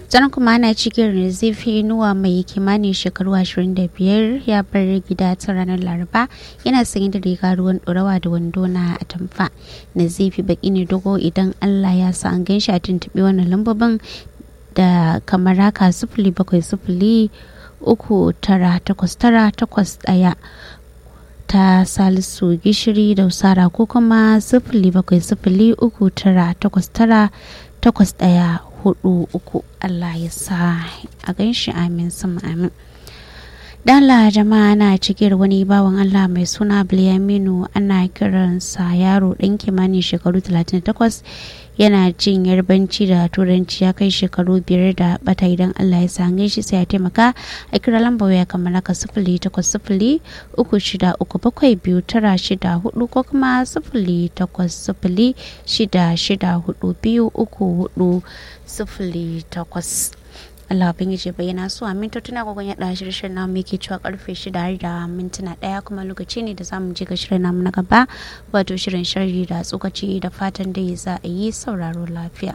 Sannan kuma ana cikin Nazifi Inuwa mai kimanin shekaru 25 ya bar gida ta ranar Laraba yana sanye da riga ruwan ɗorawa da wando na atamfa. Nazifi baki ne dogo, idan Allah ya sa an gan shi a tuntuɓe wannan lambobin da kamar haka 0703989881 ta Salisu Gishiri da Usara, ko kuma 0703989841. Allah ya sa a ganshi, amin sama amin. Dala jama'a na cikin wani bawan Allah mai suna Bilyaminu, ana kiransa yaro ɗan kimanin shekaru 38, yana jin yarbanci da turanci, ya kai shekaru 5 da bata. Idan Allah ya sa shi sai ya taimaka a kira lambar waya kamar haka 0803637294 ko kuma 0806642408. Allah bin yace bayyana su a mintuna gogon ya da shirin namu yake cewa karfe 6:01 kuma lokaci ne da zamu je ga shirin namu na gaba, wato shirin sharhi da tsokaci, da fatan dai za a yi sauraro lafiya.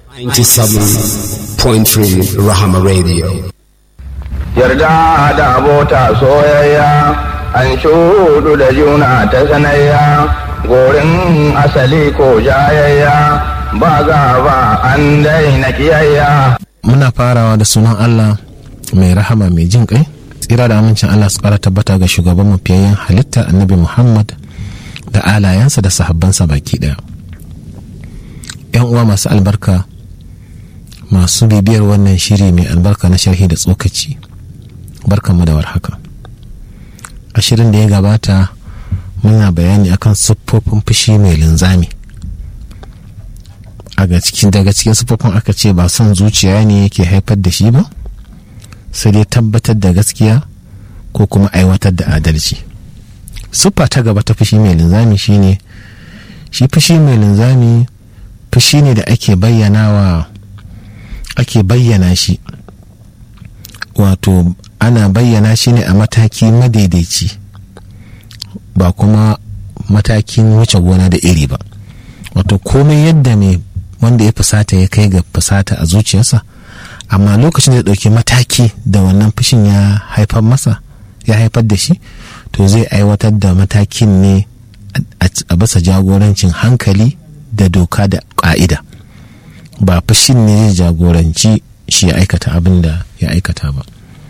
97.3 Rahama Radio. Yarda da abota soyayya, an shudu da juna ta sanayya, gorin asali ko jayayya, ba gaba an daina kiyayya. Muna farawa da sunan Allah mai rahama mai jin kai, tsira da amincin Allah su kara tabbata ga shugaban mafiyayyen halitta Annabi Muhammad da alayansa da sahabbansa baki daya. Yan uwa masu albarka, masu bibiyar wannan shiri mai albarka na sharhi da tsokaci, barkanmu da warhaka. A shirin da ya gabata muna bayani akan siffofin fushi mai linzami. Daga cikin siffofin aka ce ba son zuciya ne yake haifar da shi ba, sai dai tabbatar da gaskiya ko kuma aiwatar da adalci. Siffa ta gaba ta fushi mai linzami shine shi fushi mai linzami fushi ne da ake bayyana shi, wato ana bayyana shi ne a mataki madaidaici, ba kuma matakin wuce gona da iri ba. Wato komai yadda mai wanda ya fusata ya kai ga fusata a zuciyarsa, amma lokacin da ɗauki mataki da wannan fushin ya haifar da shi, to zai aiwatar da matakin ne a bisa jagorancin hankali da doka da ƙa'ida, ba fushin ne zai jagoranci shi ya aikata abin da ya aikata ba.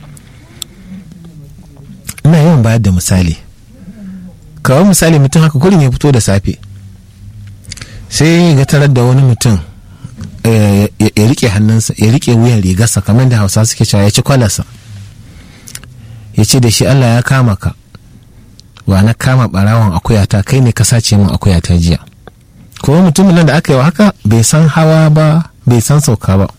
Ina yawan bayar da misali, kawai misali mutum haka kullum ya fito da safe, sai ga tarar da wani mutum ya rike hannunsa, ya rike wuyan rigarsa, kamar da Hausa suke cewa ya ci kwalarsa, ya ce da shi Allah ya kama ka, wa na kama barawon akuyata, kai ne ka sace min akuyata jiya. Kuma mutumin nan da aka yi wa haka bai san hawa ba, bai san sauka ba.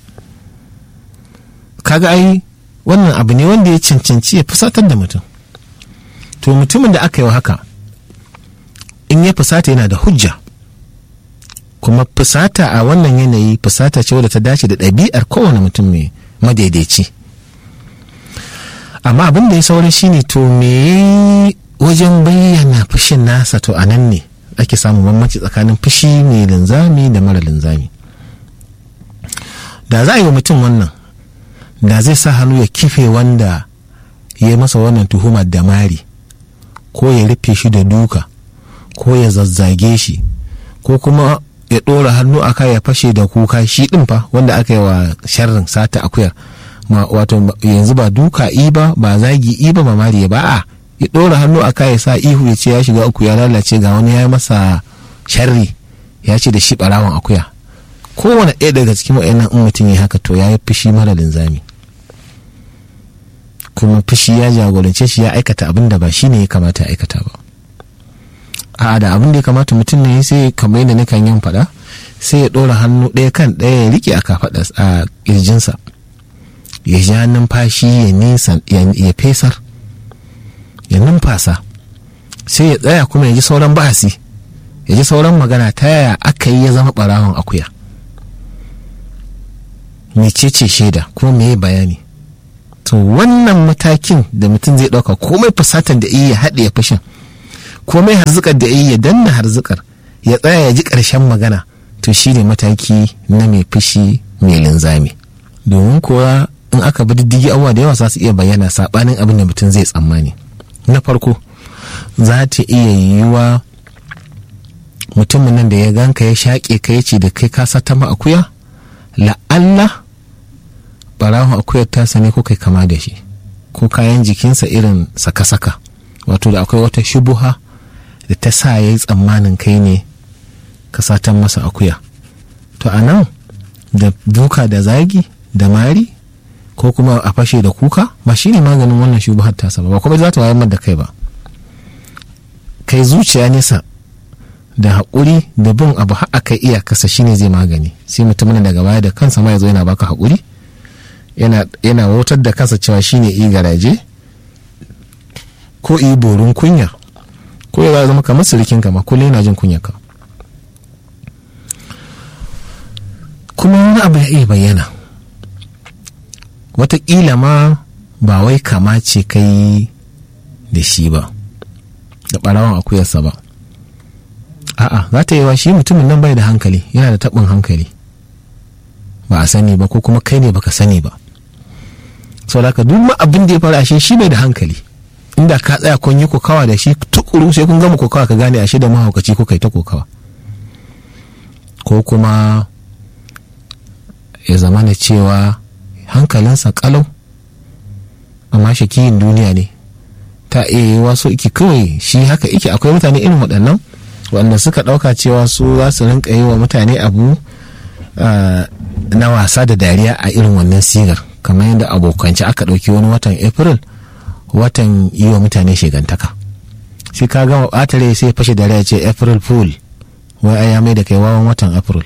Kaga ai wannan abu ne wanda ya cancanci ya fusatar da mutum. To mutumin da aka yi wa haka, in ya fusata yana da hujja, kuma fusata a wannan yanayi fusata ce wadda ta dace da ɗabi'ar kowane mutum mai madaidaici. Amma abin da ya saura shine to me wajen bayyana fushin nasa, to a nan ne ake samun bambanci tsakanin fushi mai linzami da mara linzami. Da za a yi wa mutum wannan, da zai sa hannu ya kife wanda ya yi masa wannan tuhumar da mari, ko ya rufe shi da duka, ko ya zazzage shi, ko kuma ya ɗora hannu a kai ya fashe da kuka, shi ɗin fa wanda aka yi wa sharrin sata akuyar, wato yanzu ba duka ba zagi ba mari ba, a ya ɗora hannu a kai ya sa ihu ya ce ya shiga uku ya lalace, ga wani ya yi masa sharri ya ce da shi ɓarawon akuya. Kowane ɗaya daga cikin wa'annan in mutum ya haka, to ya yi fushi mara linzami, kuma fushi ya jagorance shi ya aikata abin da ba shi ne ya kamata ya aikata ba. A da abin da ya kamata mutum ne sai kamar yadda nakan yin faɗa, sai ya ɗora hannu ɗaya kan ɗaya ya riƙe a kafaɗa a ƙirjinsa, ya ja numfashi ya fesar, ya numfasa, sai ya tsaya kuma ya ji sauran bahasi, ya ji sauran magana ta yaya aka yi ya zama ɓarawon akuya, mecece shaida kuma me bayani. To wannan matakin da mutum zai ɗauka, komai fusatan da iya haɗe ya fushin, komai harzikar da ya danna harzikar, ya tsaya ya ji ƙarshen magana, to shi ne mataki na mai fushi mai linzami. domin kuwa in aka bi diddigi abubuwa da yawa za su iya bayyana saɓanin abin da mutum zai tsammani. Na farko, za ta iya yiwuwa mutumin nan da ya ganka ya shaƙe ka ya ce da kai ka sata ma akuya, la'alla ɓarawon akuyar tasa ne ko kai kama da shi, ko kayan jikinsa irin saka-saka, wato da akwai wata shubuha da ta sa ya yi tsammanin kai ne ka satan masa akuya. To a nan da duka da zagi da mari ko kuma a fashe da kuka ba shi ne maganin wannan shubuhar tasa ba kuma za ta wayar da kai ba. Kai zuciya nesa da haƙuri da bin abu har aka iya kasa shi ne zai magani. Sai mutumin daga baya da kansa ma ya zo yana baka haƙuri, yana wautar da kansa cewa shi ne i garaje ko i borin kunya ko ya zama kamar sirikinka ma kullum yana jin kunyarka. Kuma wani abu ya iya bayyana, wataƙila ma ba wai kama ce kai da shi ba, da ɓarawon akuyarsa ba, a'a za ta yi wa shi mutumin nan bai da hankali, yana da taɓin hankali, ba a sani ba ko kuma kai ne baka sani ba. sau da duk ma abin da ya faru ashe shi bai da hankali. Inda ka tsaya kun yi kokawa da shi tukuru sai kun gama kokawa ka gane ashe da mahaukaci ko kai ta kokawa. Ko kuma ya zama na cewa hankalinsa kalau amma shakiyin duniya ne, ta iya yi wasu iki kawai shi haka iki. Akwai mutane irin waɗannan wanda suka ɗauka cewa su za su rinka yi wa mutane abu na wasa da dariya a irin wannan sigar, kamar yadda abokanci aka ɗauki wani watan April watan yi wa mutane shigantaka. Sai ka gama ɓatare sai fashe dariya ce April Fool, wai ai ya mai da kai wawan watan April.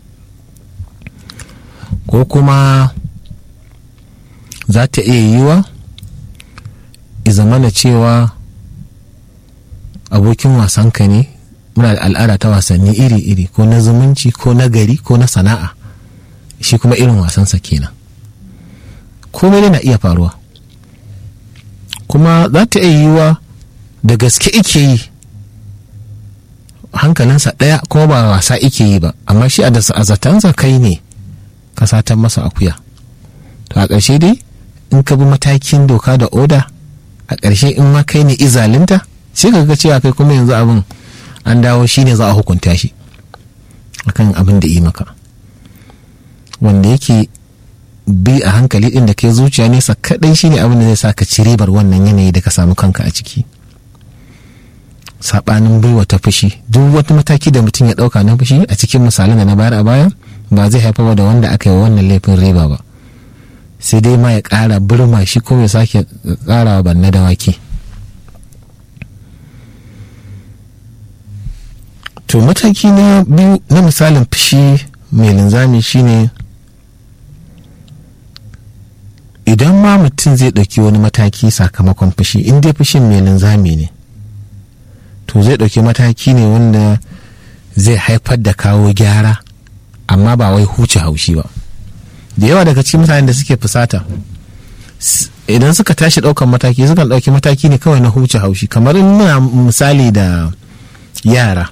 Ko kuma za ta iya yiwa zamana cewa abokin wasanka ne, muna da al'ada ta wasanni iri-iri, ko na zumunci ko na gari ko na sana'a, shi kuma irin wasansa kenan. Komai na iya faruwa. Kuma za ta iya yiwa da gaske ike yi, hankalinsa ɗaya kuma ba wasa ike yi ba, amma shi a zatansa kai ne ka satan masa akuya. To a ƙarshe dai in ka bi matakin doka da oda, a ƙarshe in ma kai ne izalinta, sai ka ga cewa kai kuma yanzu abin an dawo shi ne za a hukunta shi akan abin da yi maka, wanda yake bi a hankali ɗin da kai zuciya nesa kaɗai shi ne abin da zai sa ka ci ribar wannan yanayi da ka samu kanka a ciki. Saɓanin baiwa ta fushi, duk wata mataki da mutum ya ɗauka na fushi a cikin misalin da na bayar a baya ba zai haifar da wanda aka yi wannan laifin riba ba, sai dai ma ya ƙara birma shi ko ya sake ƙara banna dawaki. To mataki na biyu na misalin fushi mai linzami shine idan ma mutum zai ɗauki wani mataki sakamakon fushi, in dai fushin mai linzami ne to zai ɗauki mataki ne wanda zai haifar da kawo gyara, amma ba wai huce haushi ba. Da yawa daga cikin mutanen da suke fusata idan suka tashi ɗaukan mataki sukan ɗauki mataki ne kawai na huce haushi. Kamar in muna misali da yara,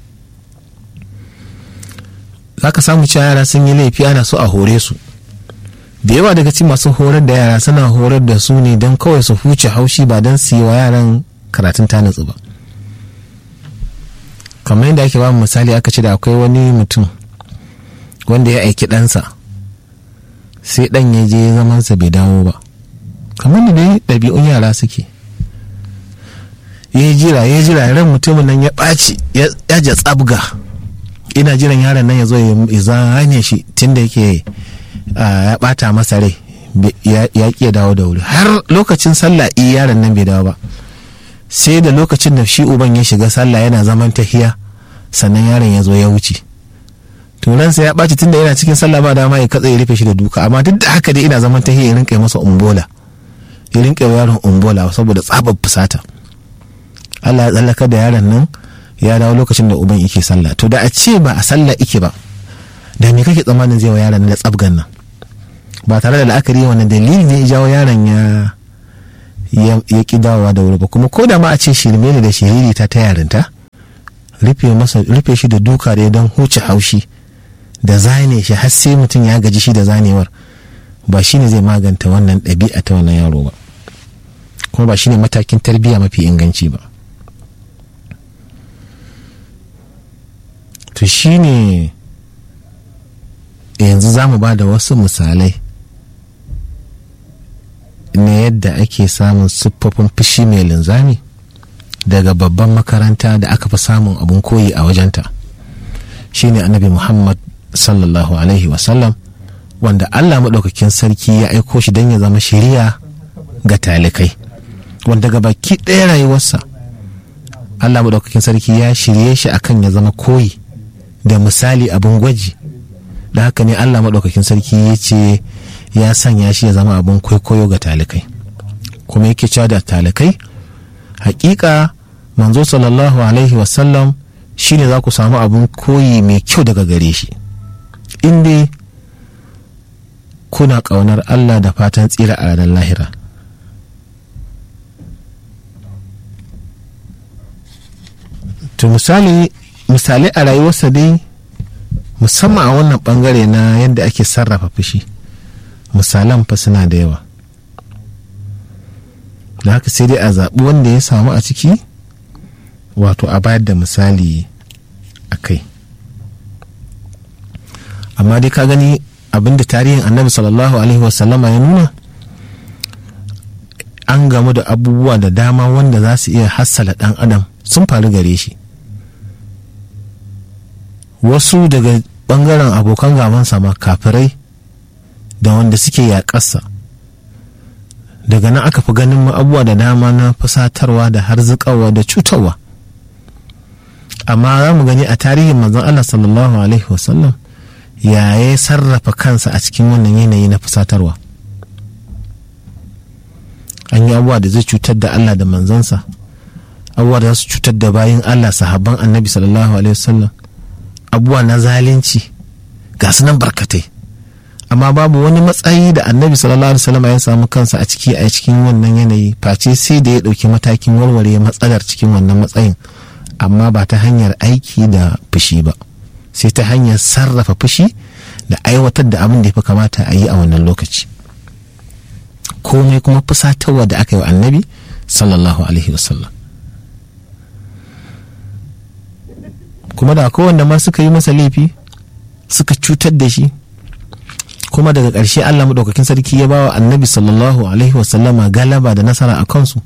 za ka samu cewa yara sun yi laifi ana so a hore su. Da yawa daga cikin masu horar da yara suna horar da su ne don kawai su huce haushi, ba don su yi wa yaran karatun tanitsu ba. Kamar yadda ake ba misali, aka ce da akwai wani mutum wanda ya aiki ɗansa, sai ɗan ya je zamansa bai dawo ba, kamar da dai ɗabi'un yara suke. Ya jira ran mutumin nan ya ɓaci, ya ja tsabga, ina jiran yaron nan ya zo ya zane shi tun da yake ya ɓata masa rai, ya ƙi dawo da wuri. Har lokacin sallah yaron nan bai dawo ba, sai da lokacin da shi uban ya shiga sallah yana zaman tahiya sannan yaron ya zo ya wuce. Tunan sai ya ɓaci tunda yana cikin sallah ba dama ya katse ya rufe shi da duka, amma duk da haka dai ina zaman tahiya ya rinka masa umbola, ya rinka yaron umbola saboda tsabar fusata. Allah ya tsallaka da yaron nan ya dawo lokacin da uban yake sallah. To da a ce ba a sallah ike ba, da me kake tsammanin zai wa yaron da tsabgan nan? Ba tare da la'akari wannan dalili ne ya jawo yaron ya ki dawowa da wuri ba. Kuma ko da ma a ce shirme ne da shiriri ta yarinta, rufe shi da duka da don huce haushi da zane shi har sai mutum ya gaji shi da zanewar, ba shine zai maganta wannan ɗabi'a ta wannan yaro ba, kuma ba shine matakin tarbiyya mafi inganci ba. to shine yanzu za mu ba da wasu misalai na yadda ake samun siffofin fushi mai linzami daga babban makaranta da aka fi samun abun koyi a wajenta, shine annabi Muhammad sallallahu alaihi wasallam, wanda Allah maɗaukakin sarki ya aiko shi don ya zama shiriya ga talikai, wanda ga baki ɗaya rayuwarsa Allah maɗaukakin sarki ya shirye shi akan ya zama koyi da misali abin gwaji. Da haka ne Allah maɗaukakin sarki ya ce ya sanya shi ya zama abin kwaikwayo ga talikai, kuma yake cewa da talikai, hakika manzo sallallahu alaihi wasallam shine za ku samu abin koyi mai kyau daga gare shi, inda kuna ƙaunar Allah da fatan tsira a ranar lahira. To misali a rayuwarsa dai, musamman a wannan bangare na yadda ake sarrafa fushi, misalan fa suna da yawa, da haka sai dai a zaɓi wanda ya samu a ciki, wato a bayar da misali a kai. Amma dai ka gani abinda tarihin annabi sallallahu alaihi wasallama ya nuna, an gamu da abubuwa da dama wanda za su iya hassala ɗan adam sun faru gare shi. Wasu daga ɓangaren abokan gabansa ma kafirai da wanda suke yaƙarsa, daga nan aka fi ganin abubuwa da dama na fusatarwa da harzukawa da cutarwa. Amma za mu gani a tarihin manzon Allah sallallahu alaihi wasallam ya sarrafa kansa a cikin wannan yanayi na fusatarwa. An yi abubuwa da zai cutar da Allah da manzansa, abubuwa da za su cutar da bayin Allah sahabban annabi sallallahu alaihi wasallam, abubuwa na zalunci ga su nan barkatai. Amma babu wani matsayi da annabi sallallahu alaihi wasallam ya samu kansa a cikin wannan yanayi face sai da ya ɗauki matakin warware matsalar cikin wannan matsayin, amma ba ta hanyar aiki da fushi ba, sai ta hanyar sarrafa fushi da aiwatar da abin da ya fi kamata a yi a wannan lokaci. Komai kuma fusatarwa da aka yi wa annabi sallallahu alaihi wasallam. Kuma da kowanne ma suka yi masa laifi suka cutar da shi, kuma daga ƙarshe Allah maɗaukakin sarki ya bawa annabi sallallahu alaihi wasallama galaba da nasara a kansu.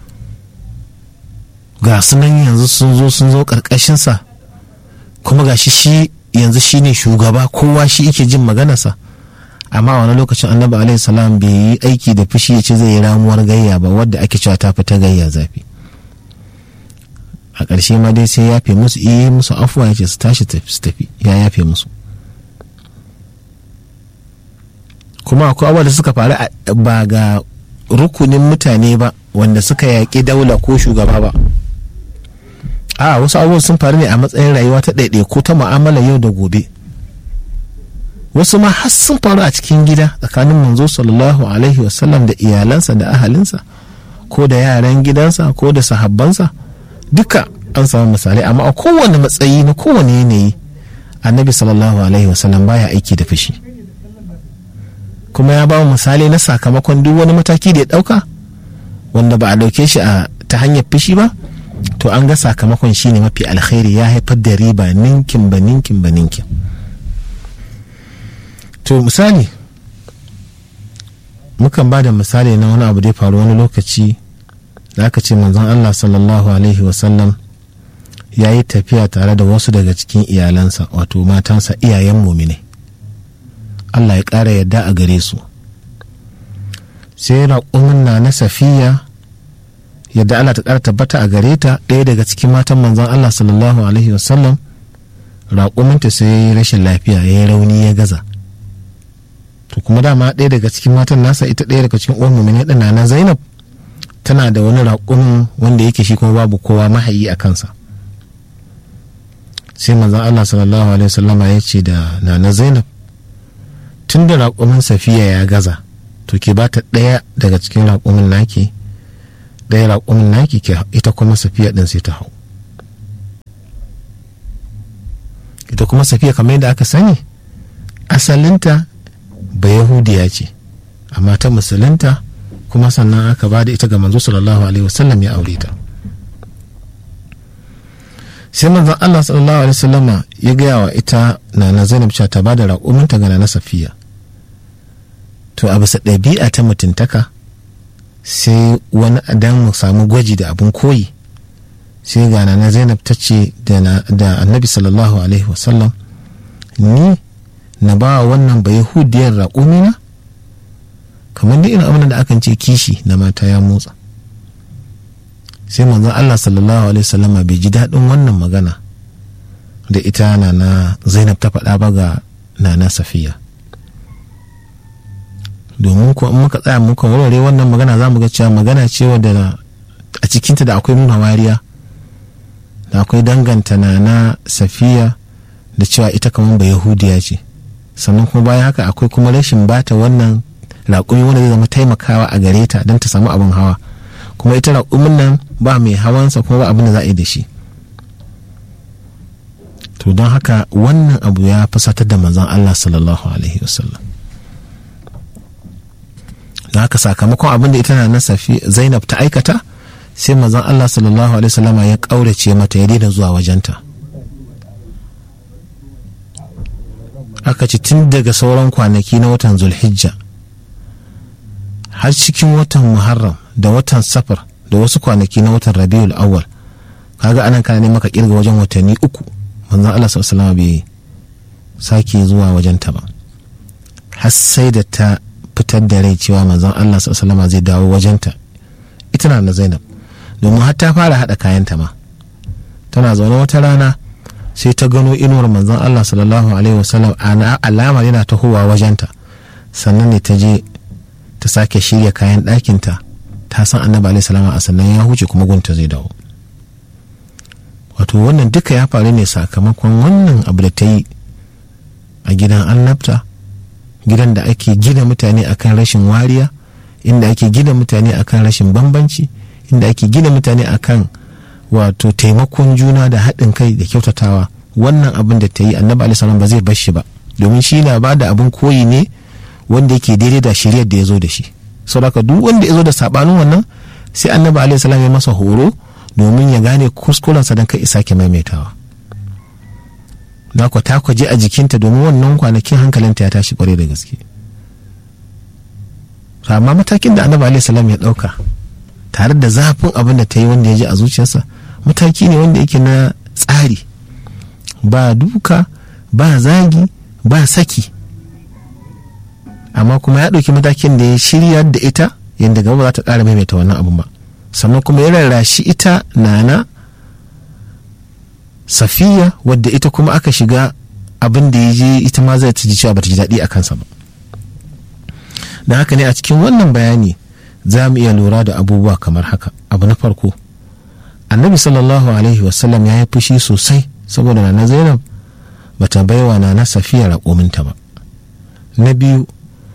Ga sunan yanzu sun zo ƙarƙashinsa, kuma ga shi yanzu shi ne shugaba, kowa shi yake jin maganarsa. Amma wani lokacin annabi alaihi salam bai yi aiki da fushi ya ce zai yi ramuwar gayya ba, wadda ake cewa ta fita gayya zafi. A ƙarshe ma dai sai ya yafe musu, musu afuwa ya ce su tashi su tafi, ya yafe musu. Kuma akwai abubuwa da suka faru ba ga rukunin mutane ba wanda suka yaƙi daula ko shugaba ba, a wasu abubuwan sun faru ne a matsayin rayuwa ta ɗaiɗaiku ta mu'amala yau da gobe. Wasu ma har sun faru a cikin gida tsakanin manzo sallallahu alaihi wasallam da iyalansa da ahalinsa, ko da yaran gidansa ko da sahabbansa, duka an samu misalai. Amma a kowane matsayi na kowane yanayi annabi sallallahu alaihi wasallam baya aiki da fushi, kuma ya ba mu misali na sakamakon duk wani mataki da ya ɗauka wanda ba a ɗauke shi ta hanyar fushi ba, to an ga sakamakon shine mafi alkhairi, ya haifar da riba ninkin ba ninkin ba ninkin. To misali, mukan ba da misali na wani abu da ya faru wani lokaci da aka ce manzon Allah sallallahu alaihi wasallam ya yi tafiya tare da wasu daga cikin iyalansa, wato matansa, iyayen mumine, Allah ya ƙara yadda a gare su. Sai raƙumin na Safiya, yadda Allah ta ƙara tabbata a gare ta, ɗaya daga cikin matan manzon Allah sallallahu alaihi wasallam, raƙuminta sai ya yi rashin lafiya, ya yi rauni, ya gaza. To kuma dama ɗaya daga cikin matan nasa, ita ɗaya daga cikin uwan mumine ɗin na Zainab, tana da wani raƙumin wanda yake shi kuma babu kowa mahayi a kansa. Sai manzon Allah sallallahu alaihi wasallama ya ce da nana Zainab, tun da raƙumin Safiya ya gaza, to ke ba ta ɗaya daga cikin raƙumin naki, ɗaya raƙumin naki ke, ita kuma Safiya ɗin sai ta hau. Ita kuma Safiya kamar yadda aka sani, asalinta ba Yahudiya ce, amma ta musulunta kuma sannan aka ba da ita ga manzo sallallahu alaihi wasallam ya aure ta. sai manzon Allah sallallahu alaihi wasallam ya gaya wa ita nana Zainab cewa ta ba da raƙuminta ga nana Safiya. To a bisa ɗabi'a ta mutuntaka sai wani dan mu samu gwaji da abin koyi sai ga nana Zainab ta ce da annabi sallallahu alaihi wasallam, ni na ba wannan ba yahudiyar raƙumina? Kamar da irin abin da akan ce kishi na mata ya motsa. Sai manzon Allah sallallahu alaihi wasallama bai ji daɗin wannan magana da ita nana Zainab ta faɗa ba ga nana Safiya. Domin ko in muka tsaya muka warware wannan magana za mu ga cewa magana ce wadda a cikinta da akwai nuna wariya, da akwai danganta nana Safiya da cewa ita kamar ba yahudiya ce, sannan kuma bayan haka akwai kuma rashin bata wannan raƙumi wanda zai zama taimakawa a gare ta don ta samu abin hawa, kuma ita raƙumin nan ba mai hawansa kuma ba abin da za a yi da shi. To don haka wannan abu ya fusatar da manzon Allah sallallahu alaihi wasallam. Da haka sakamakon abin da ita na Zainab ta aikata, sai manzon Allah sallallahu alaihi wasallam ya ƙaurace mata, ya daina zuwa wajenta. Aka ci tun daga sauran kwanaki na watan Zulhijja har cikin watan Muharram da watan Safar da wasu kwanaki na watan Rabiul Awwal, kaga anan kana ne maka kirga wajen watanni 3 manzon Allah sallallahu alaihi wasallam bai sake zuwa wajenta ba, har sai da ta fitar da rai cewa manzon Allah sallallahu alaihi wasallam zai dawo wajenta. Ita na Zainab, domin har ta fara hada kayanta ma. Tana zaune wata rana sai ta gano inuwar manzon Allah sallallahu alaihi wasallam alama yana tahowa wajenta, sannan ne ta je ta sake shirya kayan ɗakinta, ta san annabi alaihi salama a sannan ya huce kuma gunta zai dawo. Wato wannan duka ya faru ne sakamakon wannan abu da ta yi a gidan annabta, gidan da ake gina mutane akan rashin wariya, inda ake gina mutane akan rashin bambanci, inda ake gina mutane akan wato taimakon juna da haɗin kai da kyautatawa. Wannan abin da ta yi annabi alaihi salam ba zai bar shi ba, domin shi na ba da abin koyi ne wanda yake daidai da shiriyar da ya zo da shi. Saboda duk wanda ya zo da sabanin wannan sai annabi alaihi salam ya masa horo domin ya gane kuskurensa don kai isa ke maimaitawa. Da ku ta kwaje a jikinta domin wannan kwanakin hankalinta ya tashi kwarai da gaske. Amma matakin da annabi alaihi salam ya ɗauka tare da zafin abin da ta yi wanda ya ji a zuciyarsa, mataki ne wanda yake na tsari, ba duka ba zagi ba saki, amma kuma ya ɗauki matakin da ya shirya da ita yadda gaba ba za ta ƙara maimaita wannan abin ba. Sannan kuma ya rarrashi ita nana Safiya, wadda ita kuma aka shiga abin da ya je ita ma zai ta ji cewa ba ta ji daɗi a kansa ba. Da haka ne a cikin wannan bayani za mu iya lura da abubuwa kamar haka. Abu na farko, annabi sallallahu alaihi wasallam ya yi fushi sosai saboda nana Zainab ba ta baiwa nana Safiya raƙuminta ba. Na biyu,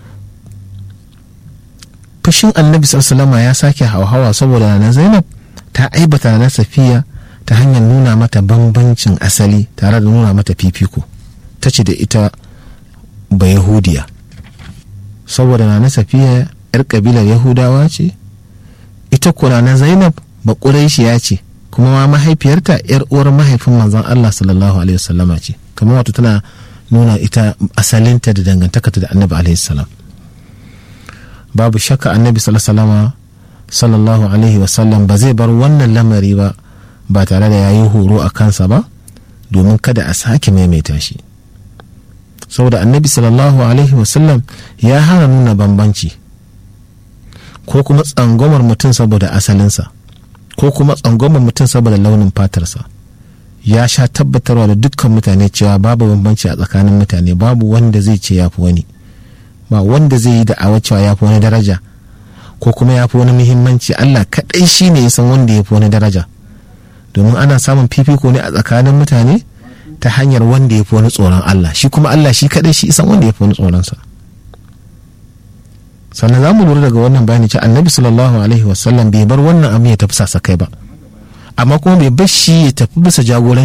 fushin annabi sallallahu alaihi ya sake hauhawa saboda nana Zainab ta aibata nana Safiya ta hanyar nuna mata bambancin asali tare da nuna mata fifiko. Ta ce da ita ba Yahudiya saboda nana Safiya yar kabilar Yahudawa ce, ita kuna na Zainab ba Quraishiya ce, kuma ma mahaifiyarta yar uwar mahaifin manzon Allah sallallahu alaihi wasallama ce. Kamar wato tana nuna ita asalinta da dangantakarta da annabi alaihi salam. Babu shakka annabi sallallahu alaihi wasallam ba zai bar wannan lamari ba tare da yayi horo a kansa ba, domin kada a sake maimaita shi. Saboda annabi sallallahu alaihi wasallam ya hana nuna bambanci ko kuma tsangwamar mutum saboda asalinsa ko kuma tsangwamar mutum saboda launin fatarsa. Ya sha tabbatarwa da dukkan mutane cewa babu bambanci a tsakanin mutane, babu wanda zai ce yafi wani, ba wanda zai yi da'awa cewa yafi wani daraja ko kuma yafi wani muhimmanci. Allah kadai shine ya san wanda yafi wani daraja, domin ana samun fifiko ne a tsakanin mutane ta hanyar wanda yafi wani tsoron Allah, shi kuma Allah shi kadai shi san wanda yafi wani tsoronsa. Sannan za mu lura daga wannan bayani cewa annabi sallallahu alaihi wasallam bai bar wannan abin ya tafi sasakai ba, amma kuma bai bar shi ya tafi bisa jagoranci